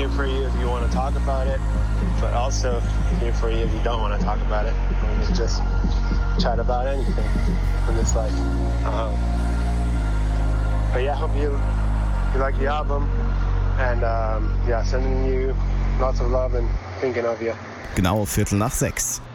here for you if you want to talk about it, but also here for you if you don't want to talk about it. We can just chat about anything in this life. But yeah, I hope you like the album, and sending you lots of love and thinking of you. Genau 5:45.